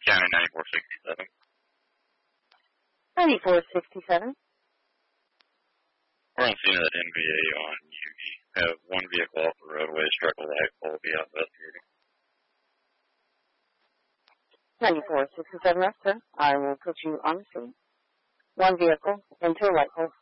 County 9467. 9467. We're on scene of that NVA on Yugi. Have one vehicle off the roadway, struck a light pole, be out investigating. 9467, sir. I will put you on the scene. One vehicle into a light pole.